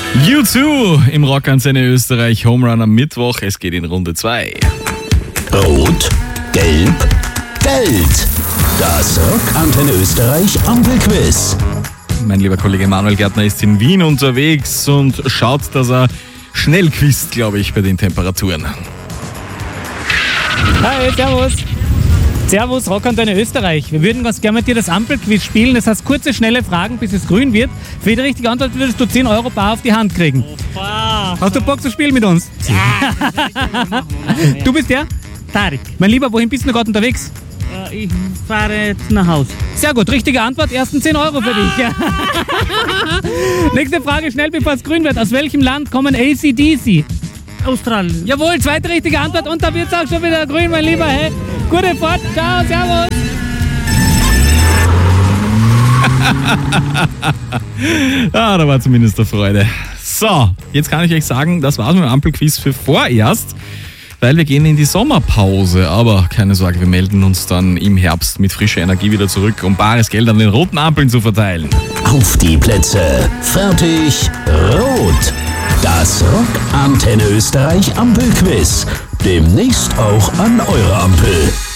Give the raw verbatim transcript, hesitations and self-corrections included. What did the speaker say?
U zwei im Rockantenne Österreich Home Run am Mittwoch. Es geht in Runde zwei. Rot, Gelb, Geld. Das Rockantenne Österreich Ampelquiz. Mein lieber Kollege Manuel Gärtner ist in Wien unterwegs und schaut, dass er schnell quizt, glaube ich, bei den Temperaturen. Hi, servus. Servus, Rockantenne Österreich. Wir würden ganz gerne mit dir das Ampelquiz spielen. Das heißt, kurze, schnelle Fragen, bis es grün wird. Für jede richtige Antwort würdest du zehn Euro bar auf die Hand kriegen. Opa. Hast du Bock zu spielen mit uns? Ja. Du bist der? Tarik. Mein Lieber, wohin bist du gerade unterwegs? Äh, Ich fahre jetzt nach Hause. Sehr gut, richtige Antwort, ersten zehn Euro für dich. Ja. Nächste Frage, schnell bevor es grün wird. Aus welchem Land kommen A C D C? Australien. Jawohl, zweite richtige Antwort und da wird es auch schon wieder grün, mein Lieber. Hey, gute Fahrt, ciao, servus. Ah, da war zumindest eine Freude. So, jetzt kann ich euch sagen, das war's mit dem Ampelquiz für vorerst, weil wir gehen in die Sommerpause. Aber keine Sorge, wir melden uns dann im Herbst mit frischer Energie wieder zurück, um bares Geld an den roten Ampeln zu verteilen. Auf die Plätze, fertig, rot. Das Rockantenne Österreich Ampelquiz. Demnächst auch an eurer Ampel.